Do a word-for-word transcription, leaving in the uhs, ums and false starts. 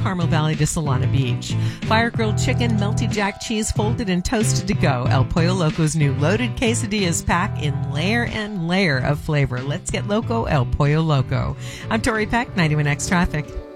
Carmel Valley to Solana Beach. Fire grilled chicken, melty jack cheese folded and toasted to go. El Pollo Loco's new loaded quesadillas pack in layer and layer of flavor. Let's get loco, El Pollo Loco. I'm Tori Peck, ninety-one X Traffic.